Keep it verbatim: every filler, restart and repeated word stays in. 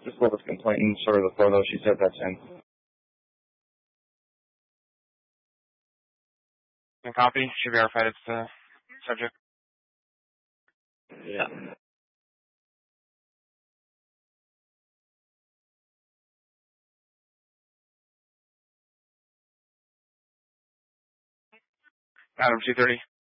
Just what was complaint and sort of the photo she said that's in. And copy. She verified it's the subject. Yeah. Adam two thirty.